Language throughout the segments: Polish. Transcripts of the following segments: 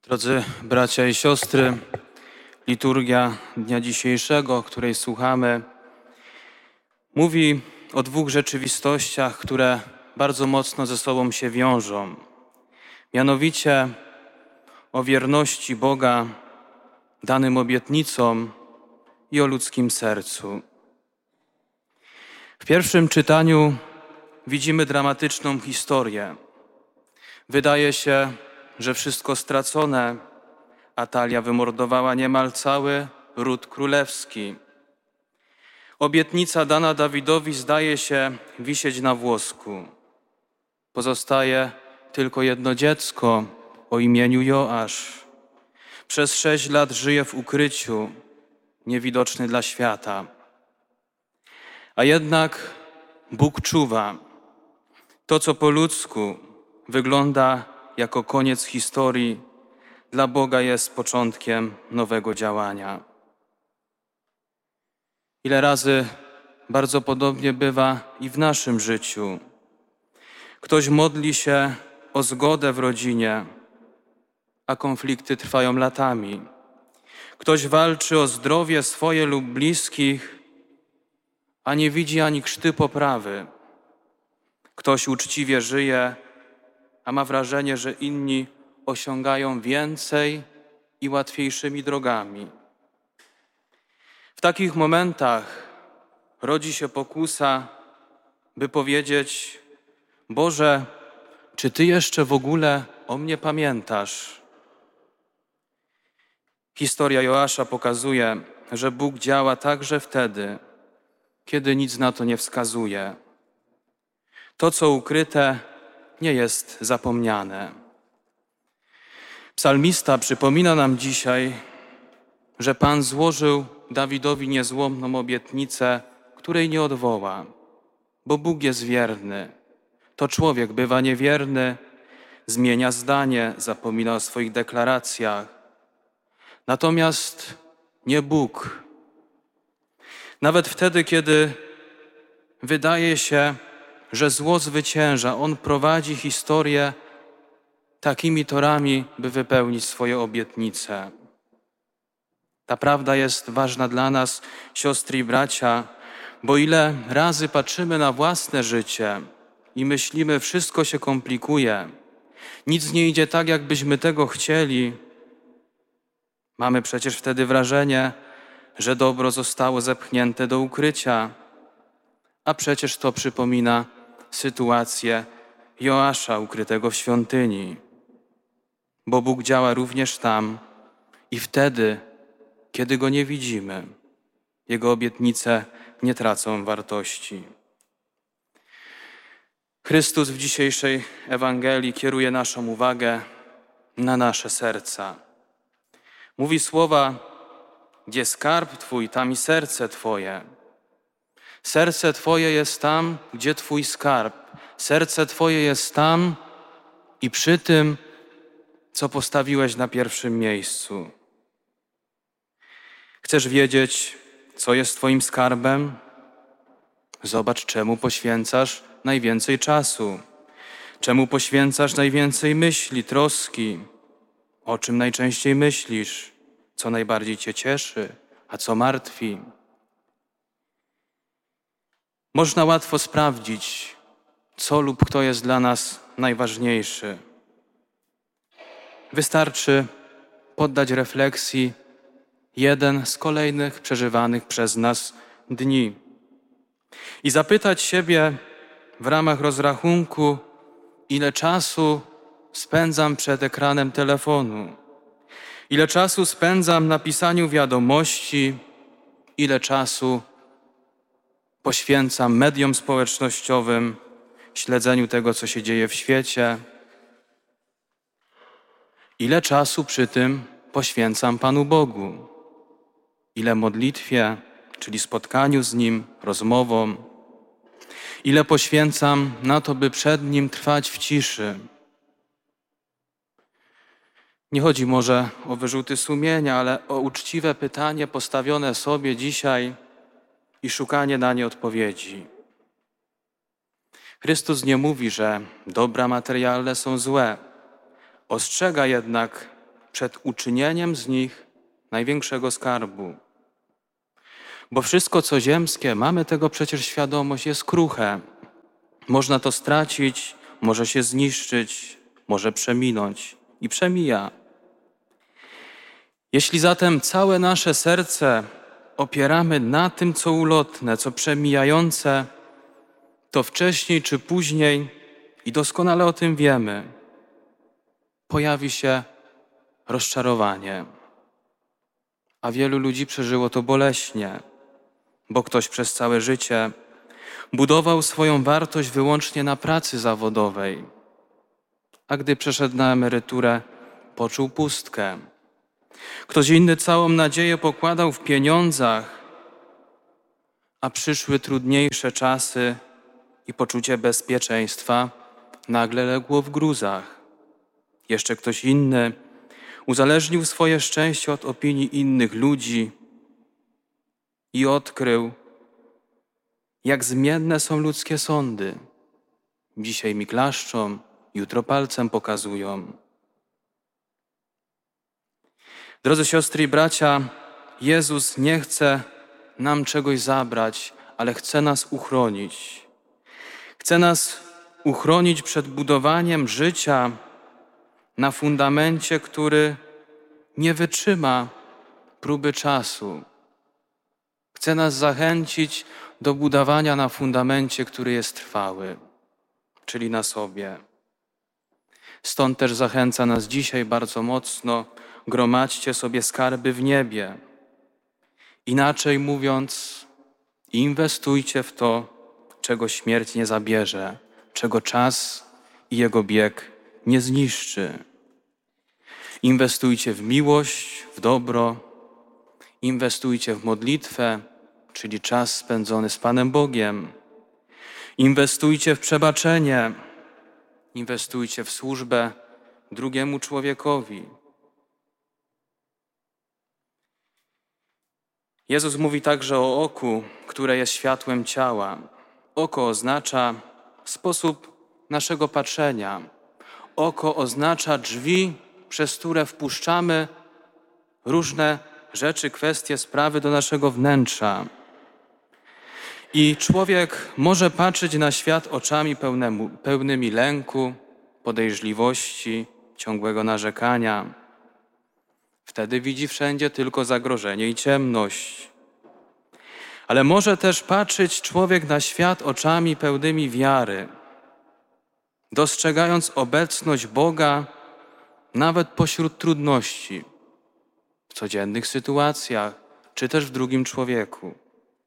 Drodzy bracia i siostry, liturgia dnia dzisiejszego, której słuchamy, mówi o dwóch rzeczywistościach, które bardzo mocno ze sobą się wiążą. Mianowicie o wierności Boga danym obietnicom i o ludzkim sercu. W pierwszym czytaniu widzimy dramatyczną historię. Wydaje się, że wszystko stracone. Atalia wymordowała niemal cały ród królewski. Obietnica dana Dawidowi zdaje się wisieć na włosku. Pozostaje tylko jedno dziecko o imieniu Joasz. Przez 6 lat żyje w ukryciu, niewidoczny dla świata. A jednak Bóg czuwa. To, co po ludzku wygląda jako koniec historii, dla Boga jest początkiem nowego działania. Ile razy bardzo podobnie bywa i w naszym życiu. Ktoś modli się o zgodę w rodzinie, a konflikty trwają latami. Ktoś walczy o zdrowie swoje lub bliskich, a nie widzi ani krzty poprawy. Ktoś uczciwie żyje, a ma wrażenie, że inni osiągają więcej i łatwiejszymi drogami. W takich momentach rodzi się pokusa, by powiedzieć: Boże, czy Ty jeszcze w ogóle o mnie pamiętasz? Historia Joasza pokazuje, że Bóg działa także wtedy, kiedy nic na to nie wskazuje. To, co ukryte, nie jest zapomniane. Psalmista przypomina nam dzisiaj, że Pan złożył Dawidowi niezłomną obietnicę, której nie odwoła, bo Bóg jest wierny. To człowiek bywa niewierny, zmienia zdanie, zapomina o swoich deklaracjach. Natomiast nie Bóg. Nawet wtedy, kiedy wydaje się, że zło zwycięża, On prowadzi historię takimi torami, by wypełnić swoje obietnice. Ta prawda jest ważna dla nas, siostry i bracia, bo ile razy patrzymy na własne życie i myślimy, wszystko się komplikuje, nic nie idzie tak, jakbyśmy tego chcieli, mamy przecież wtedy wrażenie, że dobro zostało zepchnięte do ukrycia, a przecież to przypomina sytuację Joasza ukrytego w świątyni. Bo Bóg działa również tam i wtedy, kiedy Go nie widzimy. Jego obietnice nie tracą wartości. Chrystus w dzisiejszej Ewangelii kieruje naszą uwagę na nasze serca. Mówi słowa: gdzie skarb Twój, tam i serce Twoje. Serce Twoje jest tam, gdzie Twój skarb. Serce Twoje jest tam i przy tym, co postawiłeś na pierwszym miejscu. Chcesz wiedzieć, co jest Twoim skarbem? Zobacz, czemu poświęcasz najwięcej czasu. Czemu poświęcasz najwięcej myśli, troski. O czym najczęściej myślisz? Co najbardziej Cię cieszy, a co martwi? Można łatwo sprawdzić, co lub kto jest dla nas najważniejszy. Wystarczy poddać refleksji jeden z kolejnych przeżywanych przez nas dni i zapytać siebie w ramach rozrachunku, ile czasu spędzam przed ekranem telefonu, ile czasu spędzam na pisaniu wiadomości, ile czasu poświęcam mediom społecznościowym, śledzeniu tego, co się dzieje w świecie. Ile czasu przy tym poświęcam Panu Bogu? Ile modlitwie, czyli spotkaniu z Nim, rozmowom? Ile poświęcam na to, by przed Nim trwać w ciszy? Nie chodzi może o wyrzuty sumienia, ale o uczciwe pytanie postawione sobie dzisiaj i szukanie na nie odpowiedzi. Chrystus nie mówi, że dobra materialne są złe. Ostrzega jednak przed uczynieniem z nich największego skarbu. Bo wszystko, co ziemskie, mamy tego przecież świadomość, jest kruche. Można to stracić, może się zniszczyć, może przeminąć i przemija. Jeśli zatem całe nasze serce opieramy na tym, co ulotne, co przemijające, to wcześniej czy później, i doskonale o tym wiemy, pojawi się rozczarowanie. A wielu ludzi przeżyło to boleśnie, bo ktoś przez całe życie budował swoją wartość wyłącznie na pracy zawodowej, a gdy przeszedł na emeryturę, poczuł pustkę. Ktoś inny całą nadzieję pokładał w pieniądzach, a przyszły trudniejsze czasy i poczucie bezpieczeństwa nagle legło w gruzach. Jeszcze ktoś inny uzależnił swoje szczęście od opinii innych ludzi i odkrył, jak zmienne są ludzkie sądy. Dzisiaj mi klaszczą, jutro palcem pokazują. Drodzy siostry i bracia, Jezus nie chce nam czegoś zabrać, ale chce nas uchronić. Chce nas uchronić przed budowaniem życia na fundamencie, który nie wytrzyma próby czasu. Chce nas zachęcić do budowania na fundamencie, który jest trwały, czyli na sobie. Stąd też zachęca nas dzisiaj bardzo mocno: gromadźcie sobie skarby w niebie. Inaczej mówiąc, inwestujcie w to, czego śmierć nie zabierze, czego czas i jego bieg nie zniszczy. Inwestujcie w miłość, w dobro, inwestujcie w modlitwę, czyli czas spędzony z Panem Bogiem. Inwestujcie w przebaczenie, inwestujcie w służbę drugiemu człowiekowi. Jezus mówi także o oku, które jest światłem ciała. Oko oznacza sposób naszego patrzenia. Oko oznacza drzwi, przez które wpuszczamy różne rzeczy, kwestie, sprawy do naszego wnętrza. I człowiek może patrzeć na świat oczami pełnymi lęku, podejrzliwości, ciągłego narzekania. Wtedy widzi wszędzie tylko zagrożenie i ciemność. Ale może też patrzeć człowiek na świat oczami pełnymi wiary, dostrzegając obecność Boga nawet pośród trudności, w codziennych sytuacjach, czy też w drugim człowieku.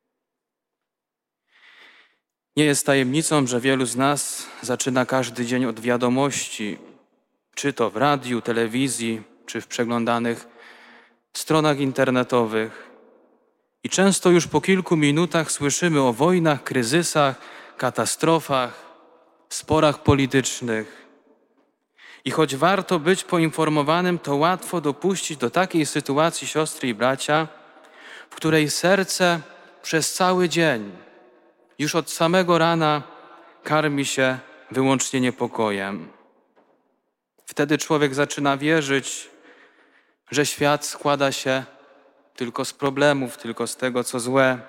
Nie jest tajemnicą, że wielu z nas zaczyna każdy dzień od wiadomości, czy to w radiu, telewizji, czy w przeglądanych stronach internetowych. I często już po kilku minutach słyszymy o wojnach, kryzysach, katastrofach, sporach politycznych. I choć warto być poinformowanym, to łatwo dopuścić do takiej sytuacji, siostry i bracia, w której serce przez cały dzień, już od samego rana, karmi się wyłącznie niepokojem. Wtedy człowiek zaczyna wierzyć, że świat składa się tylko z problemów, tylko z tego, co złe.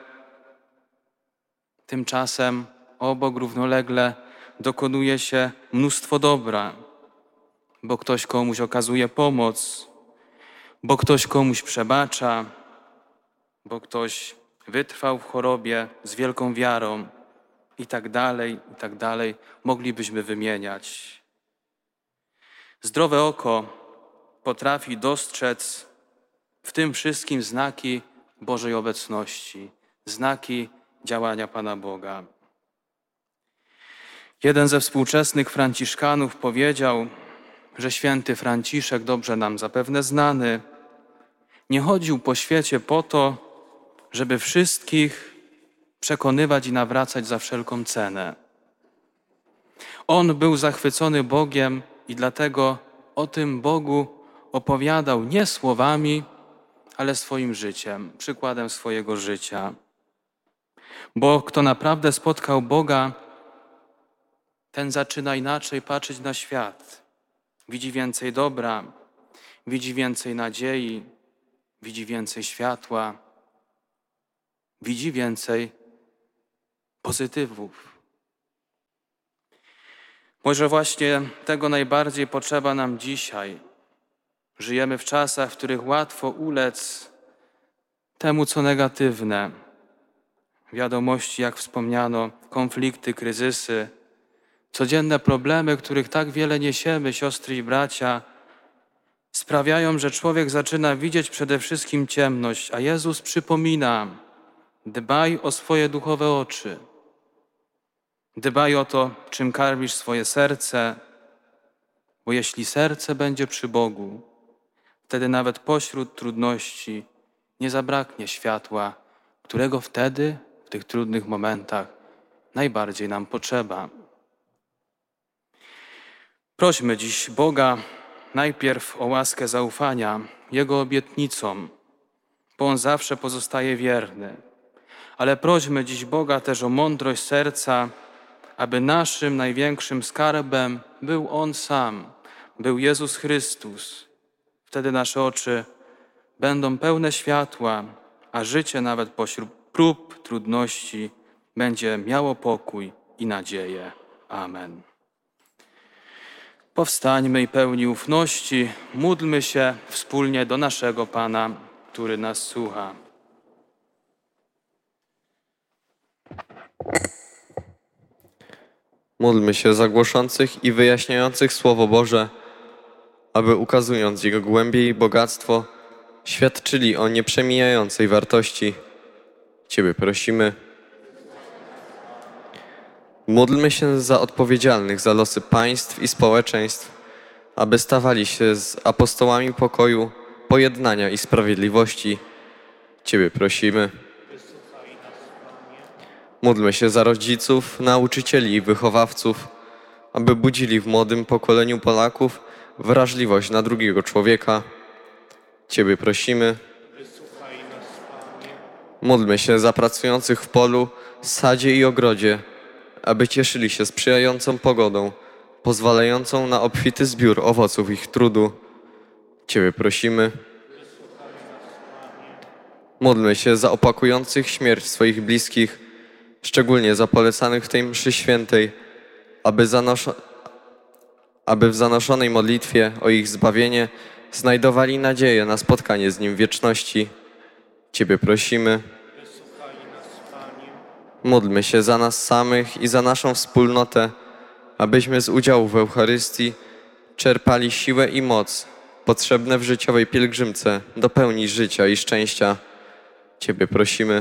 Tymczasem obok równolegle dokonuje się mnóstwo dobra, bo ktoś komuś okazuje pomoc, bo ktoś komuś przebacza, bo ktoś wytrwał w chorobie z wielką wiarą i tak dalej, moglibyśmy wymieniać. Zdrowe oko potrafi dostrzec w tym wszystkim znaki Bożej obecności, znaki działania Pana Boga. Jeden ze współczesnych franciszkanów powiedział, że święty Franciszek, dobrze nam zapewne znany, nie chodził po świecie po to, żeby wszystkich przekonywać i nawracać za wszelką cenę. On był zachwycony Bogiem i dlatego o tym Bogu opowiadał nie słowami, ale swoim życiem, przykładem swojego życia. Bo kto naprawdę spotkał Boga, ten zaczyna inaczej patrzeć na świat. Widzi więcej dobra, widzi więcej nadziei, widzi więcej światła, widzi więcej pozytywów. Może właśnie tego najbardziej potrzeba nam dzisiaj. Żyjemy w czasach, w których łatwo ulec temu, co negatywne. Wiadomości, jak wspomniano, konflikty, kryzysy, codzienne problemy, których tak wiele niesiemy, siostry i bracia, sprawiają, że człowiek zaczyna widzieć przede wszystkim ciemność, a Jezus przypomina: dbaj o swoje duchowe oczy. Dbaj o to, czym karmisz swoje serce, bo jeśli serce będzie przy Bogu, wtedy nawet pośród trudności nie zabraknie światła, którego wtedy, w tych trudnych momentach, najbardziej nam potrzeba. Prośmy dziś Boga najpierw o łaskę zaufania Jego obietnicom, bo On zawsze pozostaje wierny. Ale prośmy dziś Boga też o mądrość serca, aby naszym największym skarbem był On sam, był Jezus Chrystus. Wtedy nasze oczy będą pełne światła, a życie nawet pośród prób, trudności będzie miało pokój i nadzieję. Amen. Powstańmy i pełni ufności, módlmy się wspólnie do naszego Pana, który nas słucha. Módlmy się za głoszących i wyjaśniających Słowo Boże, aby ukazując Jego głębię i bogactwo, świadczyli o nieprzemijającej wartości. Ciebie prosimy. Módlmy się za odpowiedzialnych za losy państw i społeczeństw, aby stawali się z apostołami pokoju, pojednania i sprawiedliwości. Ciebie prosimy. Módlmy się za rodziców, nauczycieli i wychowawców, aby budzili w młodym pokoleniu Polaków wrażliwość na drugiego człowieka. Ciebie prosimy. Módlmy się za pracujących w polu, sadzie i ogrodzie, aby cieszyli się sprzyjającą pogodą, pozwalającą na obfity zbiór owoców ich trudu. Ciebie prosimy. Módlmy się za opakujących śmierć swoich bliskich, szczególnie za polecanych w tej mszy świętej, aby w zanoszonej modlitwie o ich zbawienie znajdowali nadzieję na spotkanie z Nim w wieczności. Ciebie prosimy. Módlmy się za nas samych i za naszą wspólnotę, abyśmy z udziału w Eucharystii czerpali siłę i moc potrzebne w życiowej pielgrzymce do pełni życia i szczęścia. Ciebie prosimy.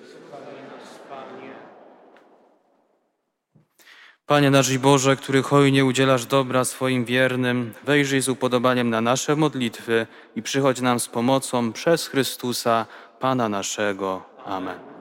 Panie nasz i Boże, który hojnie udzielasz dobra swoim wiernym, wejrzyj z upodobaniem na nasze modlitwy i przychodź nam z pomocą przez Chrystusa, Pana naszego. Amen.